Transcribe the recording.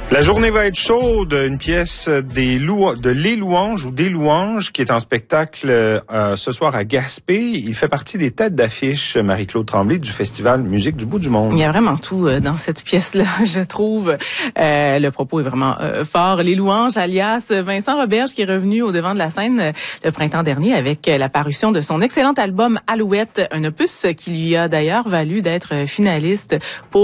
La journée va être chaude, une pièce de Les Louanges ou des Louanges qui est en spectacle ce soir à Gaspé. Il fait partie des têtes d'affiche, Marie-Claude Tremblay, du Festival Musique du bout du monde. Il y a vraiment tout dans cette pièce-là, je trouve. Le propos est vraiment fort. Les Louanges, alias Vincent Roberge, qui est revenu au devant de la scène le printemps dernier avec la parution de son excellent album Alouette, un opus qui lui a d'ailleurs valu d'être finaliste pour